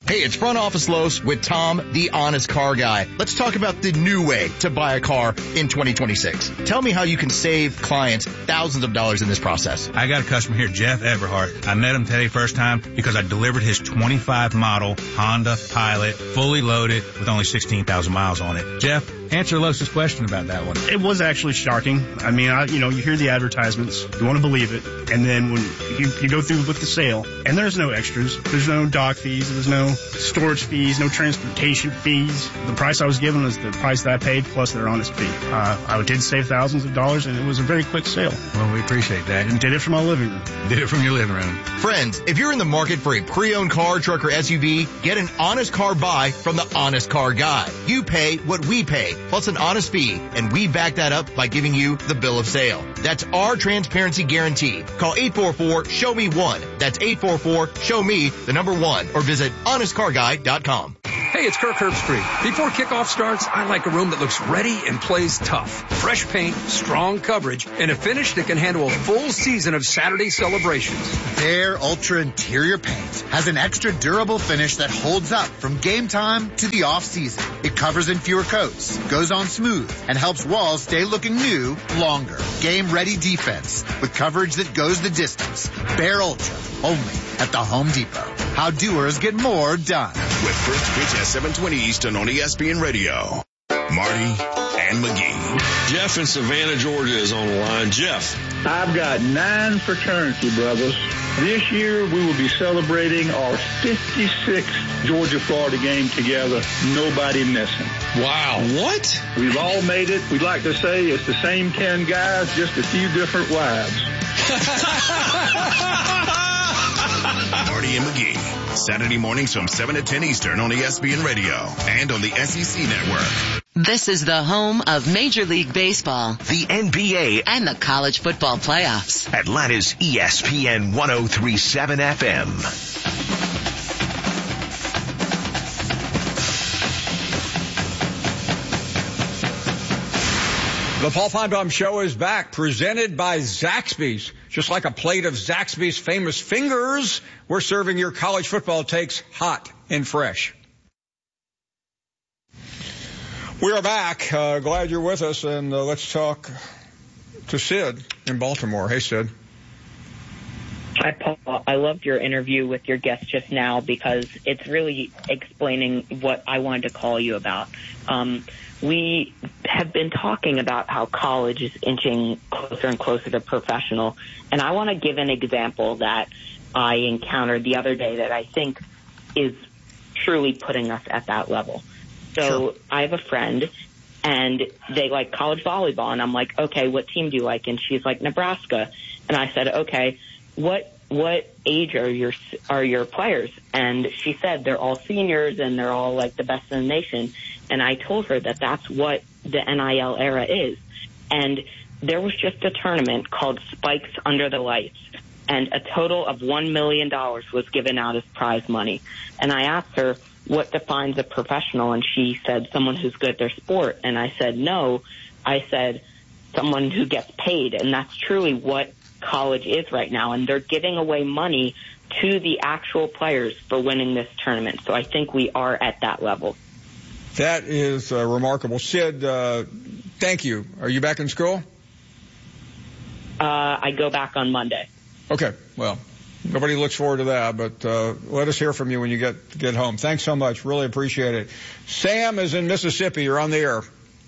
Hey, it's Front Office Los with Tom, the honest car guy. Let's talk about the new way to buy a car in 2026. Tell me how you can save clients thousands of dollars in this process. I got a customer here, Jeff Everhart. I met him today first time because I delivered his 25 model Honda Pilot, fully loaded with only 16,000 miles on it. Jeff, answer Los's question about that one. It was actually shocking. I mean, you hear the advertisements, you want to believe it, and then when you go through with the sale, and there's no extras, there's no dock fees, there's no storage fees, no transportation fees. The price I was given was the price that I paid plus their honest fee. I did save thousands of dollars, and it was a very quick sale. Well, we appreciate that. And did it from my living room. Did it from your living room. Friends, if you're in the market for a pre-owned car, truck, or SUV, get an honest car buy from the Honest Car Guy. You pay what we pay, plus an honest fee, and we back that up by giving you the bill of sale. That's our transparency guarantee. Call 844-SHOW-ME-1. That's 844-SHOW-ME, the number 1, or visit honestcarguy.com. Hey, it's Kirk Herbstreit. Before kickoff starts, I like a room that looks ready and plays tough. Fresh paint, strong coverage, and a finish that can handle a full season of Saturday celebrations. Their Ultra Interior Paint has an extra durable finish that holds up from game time to the off-season. It covers in fewer coats, goes on smooth, and helps walls stay looking new longer. Game-ready defense with coverage that goes the distance. Bear Ultra, only at the Home Depot. How doers get more done. With First Pitch at 720 Eastern on ESPN Radio. Marty and McGee. Jeff in Savannah, Georgia is on the line. Jeff. I've got 9 fraternity brothers. This year we will be celebrating our 56th Georgia-Florida game together. Nobody missing. Wow. What? We've all made it. We'd like to say it's the same 10 guys, just a few different wives. Marty and McGee. Saturday mornings from 7 to 10 Eastern on ESPN Radio and on the SEC Network. This is the home of Major League Baseball, the NBA, and the college football playoffs. Atlanta's ESPN 103.7 FM. The Paul Finebaum Show is back, presented by Zaxby's. Just like a plate of Zaxby's famous fingers, we're serving your college football takes hot and fresh. We are back. Glad you're with us, and let's talk to Sid in Baltimore. Hey, Sid. Hi, Paul. I loved your interview with your guest just now because it's really explaining what I wanted to call you about. We have been talking about how college is inching closer and closer to professional, and I want to give an example that I encountered the other day that I think is truly putting us at that level. So sure. I have a friend, and they like college volleyball, and I'm like, okay, what team do you like? And she's like, Nebraska. And I said, okay, what age are your players? And she said they're all seniors and they're all like the best in the nation. And I told her that that's what the NIL era is. And there was just a tournament called Spikes Under the Lights, and a total of $1 million was given out as prize money. And I asked her what defines a professional, and she said someone who's good at their sport. And I said no. I said someone who gets paid, and that's truly what college is right now. And they're giving away money to the actual players for winning this tournament. So I think we are at that level. That is remarkable. Sid, thank you. Are you back in school? I go back on Monday. Okay. Well, nobody looks forward to that, but let us hear from you when you get home. Thanks so much. Really appreciate it. Sam is in Mississippi. You're on the air.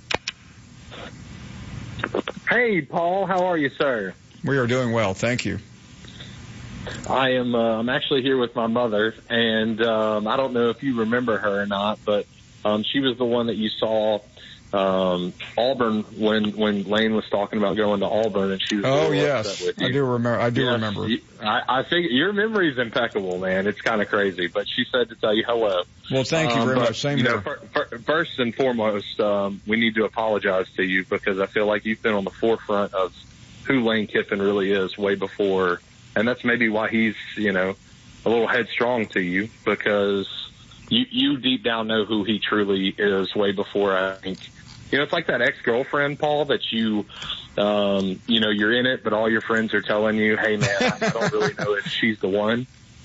Hey, Paul. How are you, sir? We are doing well. Thank you. I am I'm actually here with my mother, and I don't know if you remember her or not, but she was the one that you saw Auburn when Lane was talking about going to Auburn, and she was upset with you. I do remember. I think your memory is impeccable, man. It's kind of crazy, but she said to tell you hello. Well, thank you very much. Same here. First and foremost, we need to apologize to you because I feel like you've been on the forefront of who Lane Kiffin really is way before, and that's maybe why he's a little headstrong to you, because you deep down know who he truly is way before, I think. It's like that ex-girlfriend, Paul, that you're in it, but all your friends are telling you, hey, man, I don't really know if she's the one.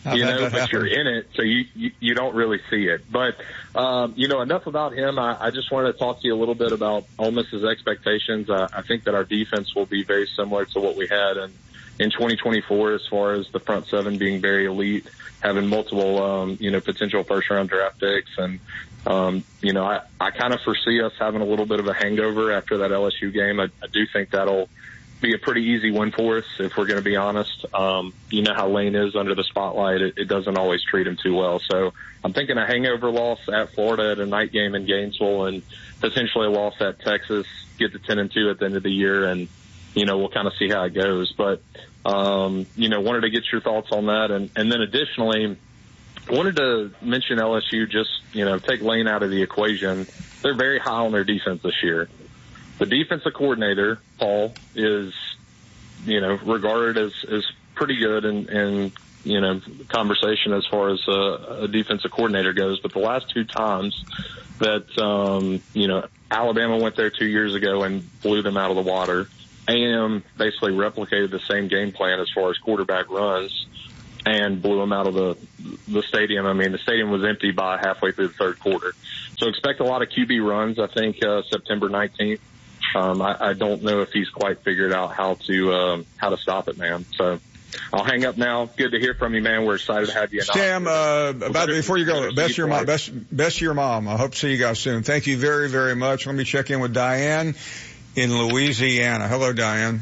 but you're in it, so you don't really see it. But, enough about him. I just wanted to talk to you a little bit about Ole Miss's expectations. I think that our defense will be very similar to what we had in 2024 as far as the front seven being very elite, having multiple, potential first-round draft picks. And, I kind of foresee us having a little bit of a hangover after that LSU game. I do think that'll be a pretty easy win for us, if we're going to be honest. You know how Lane is under the spotlight. It doesn't always treat him too well. So I'm thinking a hangover loss at Florida at a night game in Gainesville, and potentially a loss at Texas, get to 10-2 at the end of the year, and, we'll kind of see how it goes. But, wanted to get your thoughts on that. And then additionally, wanted to mention LSU, just, take Lane out of the equation. They're very high on their defense this year. The defensive coordinator, Paul, is, regarded as pretty good in conversation as far as a defensive coordinator goes. But the last two times that, Alabama went there 2 years ago and blew them out of the water, A&M basically replicated the same game plan as far as quarterback runs and blew them out of the stadium. I mean, the stadium was empty by halfway through the third quarter. So expect a lot of QB runs, I think, September 19th. I don't know if he's quite figured out how to stop it, man. So I'll hang up now. Good to hear from you, man. We're excited to have you. Sam, before you go, best to your mom. I hope to see you guys soon. Thank you very, very much. Let me check in with Diane in Louisiana. Hello, Diane.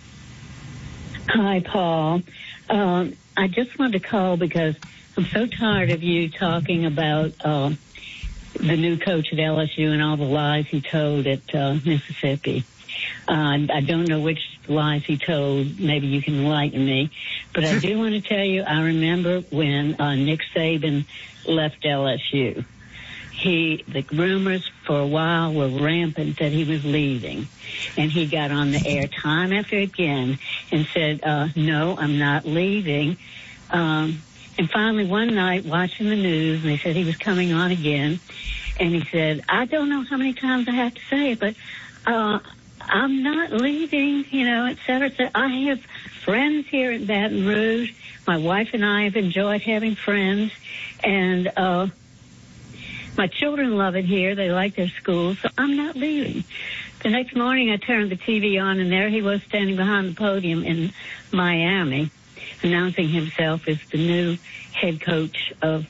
Hi, Paul. I just wanted to call because I'm so tired of you talking about the new coach at LSU and all the lies he told at Mississippi. I don't know which lies he told. Maybe you can enlighten me. But I do want to tell you, I remember when Nick Saban left LSU. The rumors for a while were rampant that he was leaving. And he got on the air time after again and said, no, I'm not leaving. And finally one night watching the news, and they said he was coming on again. And he said, I don't know how many times I have to say it, but I'm not leaving, et cetera, et cetera. I have friends here in Baton Rouge. My wife and I have enjoyed having friends. And my children love it here. They like their school, so I'm not leaving. The next morning I turned the TV on, and there he was standing behind the podium in Miami, announcing himself as the new head coach of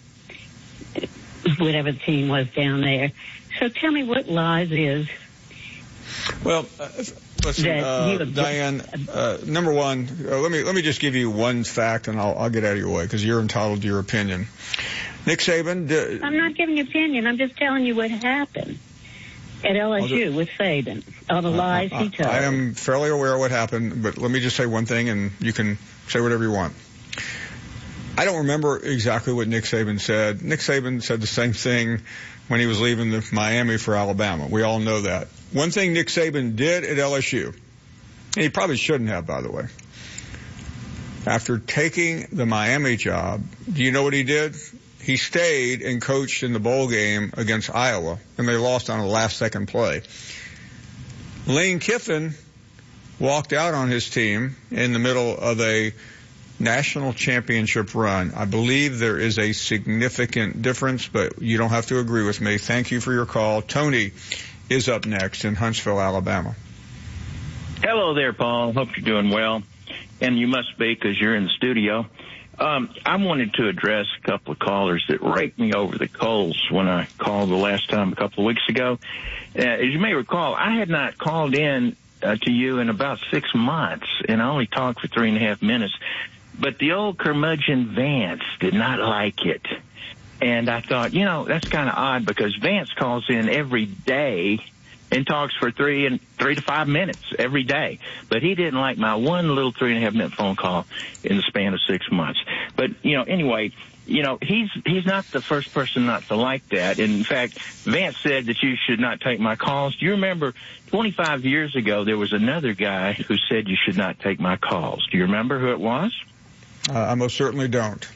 whatever the team was down there. So tell me what lies it is. Well, listen, Diane, number one, let me just give you one fact, and I'll get out of your way because you're entitled to your opinion. Nick Saban. I'm not giving an opinion. I'm just telling you what happened at LSU with Saban, all the lies he told. I am fairly aware of what happened, but let me just say one thing, and you can say whatever you want. I don't remember exactly what Nick Saban said. Nick Saban said the same thing when he was leaving Miami for Alabama. We all know that. One thing Nick Saban did at LSU, and he probably shouldn't have, by the way, after taking the Miami job, do you know what he did? He stayed and coached in the bowl game against Iowa, and they lost on a last-second play. Lane Kiffin walked out on his team in the middle of a national championship run. I believe there is a significant difference, but you don't have to agree with me. Thank you for your call. Tony is up next in Huntsville, Alabama. Hello there, Paul. Hope you're doing well. And you must be because you're in the studio. I wanted to address a couple of callers that raked me over the coals when I called the last time a couple of weeks ago. As you may recall, I had not called in to you in about 6 months, and I only talked for 3.5 minutes. But the old curmudgeon Vance did not like it. And I thought, that's kind of odd because Vance calls in every day and talks for 3 to 5 minutes every day. But he didn't like my one little 3.5-minute phone call in the span of 6 months. But, anyway, he's not the first person not to like that. And in fact, Vance said that you should not take my calls. Do you remember 25 years ago there was another guy who said you should not take my calls? Do you remember who it was? I most certainly don't.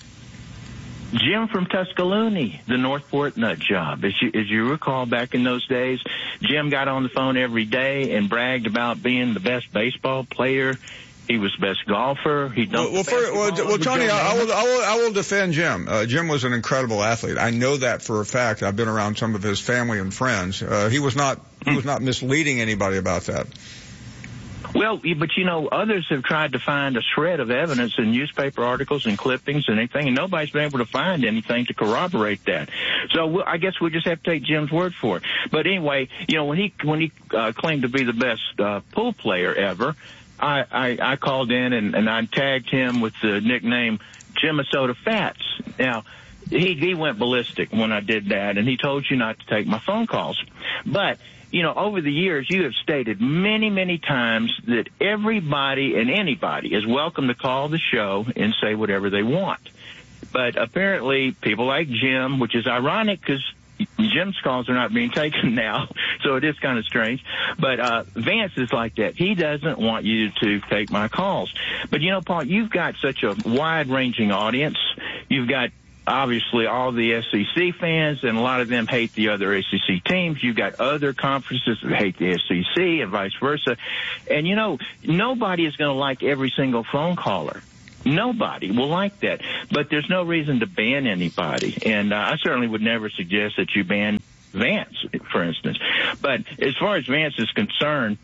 Jim from Tuscaloosa, the Northport nut job. As you recall, back in those days, Jim got on the phone every day and bragged about being the best baseball player He was best golfer. He dunked well, Tony, I will defend Jim. Jim was an incredible athlete. I know that for a fact. I've been around some of his family and friends. He was not misleading anybody about that. Well, but others have tried to find a shred of evidence in newspaper articles and clippings and anything, and nobody's been able to find anything to corroborate that. So I guess we just have to take Jim's word for it. But anyway, when he claimed to be the best pool player ever, I called in and I tagged him with the nickname Jimisota Fats. Now, he went ballistic when I did that, and he told you not to take my phone calls. But over the years, you have stated many, many times that everybody and anybody is welcome to call the show and say whatever they want. But apparently, people like Jim, which is ironic because Jim's calls are not being taken now, so it is kind of strange. But Vance is like that. He doesn't want you to take my calls. But, Paul, you've got such a wide-ranging audience. You've got obviously all the SEC fans, and a lot of them hate the other SEC teams. You've got other conferences that hate the SEC and vice versa. And, nobody is going to like every single phone caller. Nobody will like that. But there's no reason to ban anybody. And I certainly would never suggest that you ban Vance, for instance. But as far as Vance is concerned,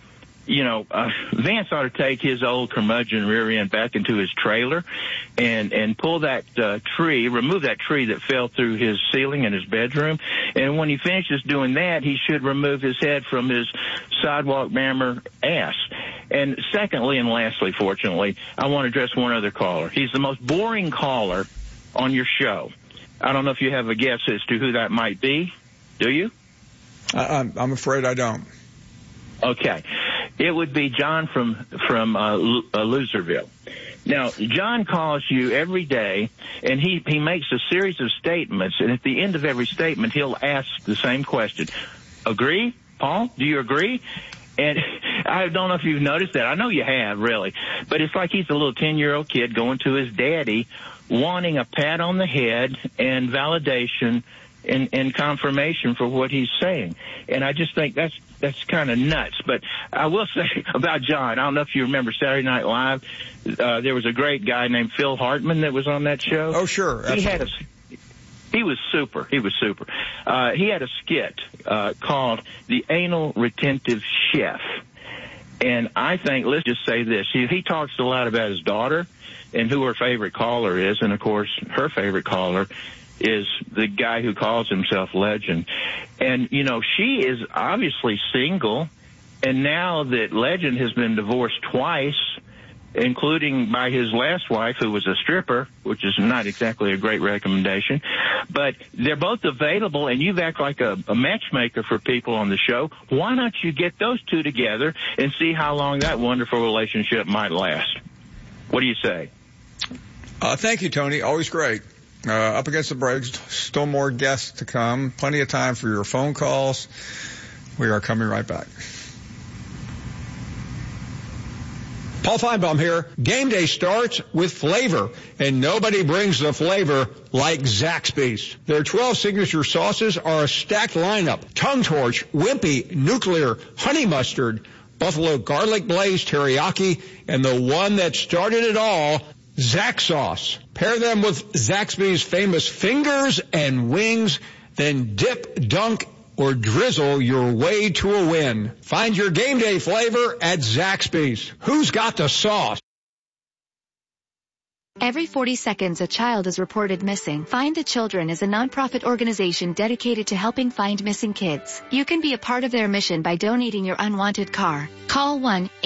Vance ought to take his old curmudgeon rear end back into his trailer and pull that remove that tree that fell through his ceiling in his bedroom. And when he finishes doing that, he should remove his head from his sidewalk bammer ass. And secondly and lastly, fortunately, I want to address one other caller. He's the most boring caller on your show. I don't know if you have a guess as to who that might be. Do you? I'm afraid I don't. Okay. It would be John from Loserville. Now, John calls you every day, and he makes a series of statements, and at the end of every statement, he'll ask the same question. Agree, Paul? Do you agree? And I don't know if you've noticed that. I know you have, really. But it's like he's a little 10-year-old kid going to his daddy, wanting a pat on the head and validation and confirmation for what he's saying. And I just think that's kind of nuts. But I will say about John, I don't know if you remember Saturday Night Live. There was a great guy named Phil Hartman that was on that show. Oh, sure. Absolutely. He was super. He had a skit called The Anal Retentive Chef. And I think, let's just say this. He talks a lot about his daughter and who her favorite caller is. And, of course, her favorite caller is the guy who calls himself Legend. And, she is obviously single. And now that Legend has been divorced twice, including by his last wife, who was a stripper, which is not exactly a great recommendation. But they're both available, and you act like a matchmaker for people on the show. Why not you get those two together and see how long that wonderful relationship might last? What do you say? Thank you, Tony. Always great. Up against the break, still more guests to come. Plenty of time for your phone calls. We are coming right back. Paul Feinbaum here. Game day starts with flavor, and nobody brings the flavor like Zaxby's. Their 12 signature sauces are a stacked lineup. Tongue Torch, Wimpy, Nuclear, Honey Mustard, Buffalo Garlic Blaze, Teriyaki, and the one that started it all, Zax Sauce. Pair them with Zaxby's famous fingers and wings, then dip, dunk, or drizzle your way to a win. Find your game day flavor at Zaxby's. Who's got the sauce? Every 40 seconds, a child is reported missing. Find the Children is a nonprofit organization dedicated to helping find missing kids. You can be a part of their mission by donating your unwanted car. Call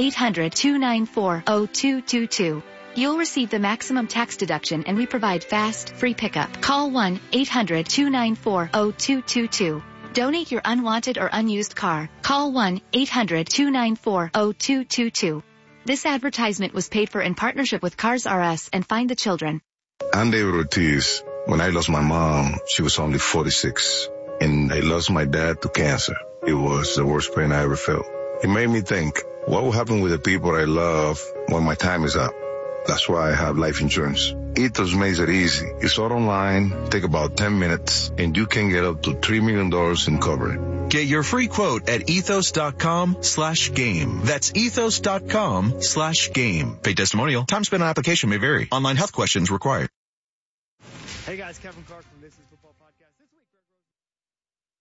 1-800-294-0222. You'll receive the maximum tax deduction, and we provide fast, free pickup. Call 1-800-294-0222. Donate your unwanted or unused car. Call 1-800-294-0222. This advertisement was paid for in partnership with Cars R Us and Find the Children. I'm David Ortiz. When I lost my mom, she was only 46. And I lost my dad to cancer. It was the worst pain I ever felt. It made me think, what will happen with the people I love when my time is up? That's why I have life insurance. Ethos makes it easy. It's all online, take about 10 minutes, and you can get up to $3 million in coverage. Get your free quote at ethos.com/game. That's ethos.com/game. Paid testimonial. Time spent on application may vary. Online health questions required. Hey guys, Kevin Clark from This Is Football Podcast. This week